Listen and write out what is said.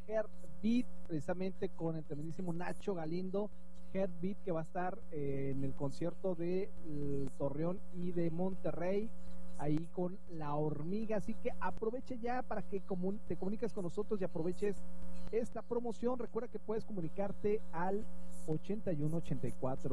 Heartbeat, precisamente con el tremendísimo Nacho Galindo. Heartbeat, que va a estar en el concierto de Torreón y de Monterrey, ahí con La Hormiga. Así que aproveche ya para que te comuniques con nosotros y aproveches esta promoción. Recuerda que puedes comunicarte al 81 84